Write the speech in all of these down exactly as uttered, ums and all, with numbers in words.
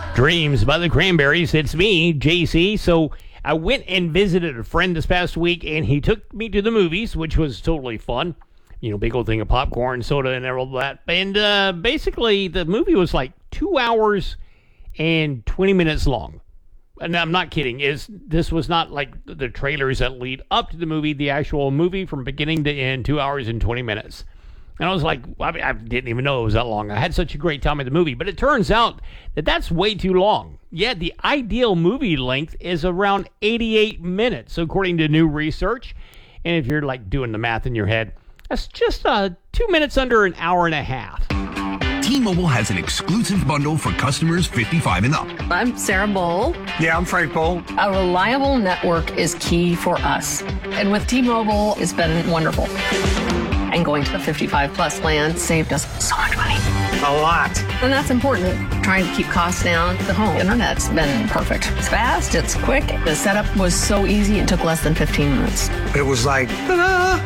Dreams by the Cranberries. It's me, J C. So I went and visited a friend this past week, and he took me to the movies, which was totally fun. You know, big old thing of popcorn, soda, and all that. And uh, basically, the movie was like two hours and twenty minutes long. And I'm not kidding. Is this was not like the trailers that lead up to the movie. The actual movie from beginning to end, two hours and twenty minutes. And I was like, I, mean, I didn't even know it was that long. I had such a great time at the movie. But it turns out that that's way too long. Yet the ideal movie length is around eighty-eight minutes, according to new research. And if you're like doing the math in your head, that's just uh, two minutes under an hour and a half. T-Mobile has an exclusive bundle for customers fifty-five and up. I'm Sarah Bowl. Yeah, I'm Frank Bowl. A reliable network is key for us. And with T-Mobile, it's been wonderful. And going to the fifty-five plus plan saved us so much money. A lot. And that's important. Trying to keep costs down. The home internet's been perfect. It's fast, it's quick. The setup was so easy, it took less than fifteen minutes. It was like, ta-da!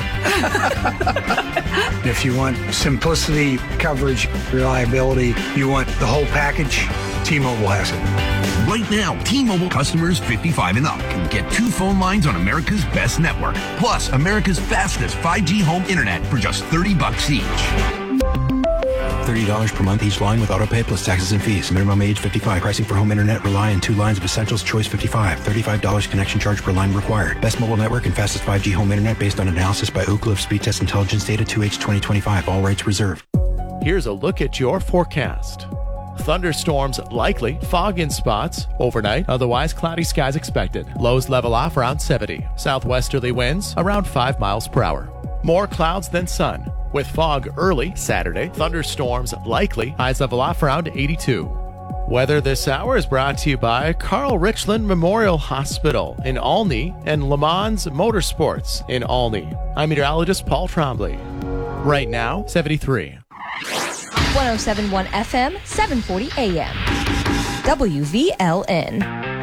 If you want simplicity, coverage, reliability, you want the whole package, T-Mobile has it. Right now, T-Mobile customers fifty-five and up can get two phone lines on America's best network, plus America's fastest five G home internet for just thirty bucks each. thirty dollars per month each line with autopay plus taxes and fees. Minimum age fifty-five. Pricing for home internet rely on two lines of Essentials Choice fifty-five. thirty-five dollars connection charge per line required. Best mobile network and fastest five G home internet based on analysis by Oak Cliff Speed Test Intelligence Data two H twenty twenty-five. All rights reserved. Here's a look at your forecast. Thunderstorms likely, fog in spots, overnight, otherwise cloudy skies expected. Lows level off around seventy. Southwesterly winds around five miles per hour. More clouds than sun. With fog early Saturday, thunderstorms likely, highs level off around eighty-two. Weather this hour is brought to you by Carl Richland Memorial Hospital in Olney and Le Mans Motorsports in Olney. I'm meteorologist Paul Trombley. Right now, seventy-three. one oh seven point one F M, seven forty A M. W V L N.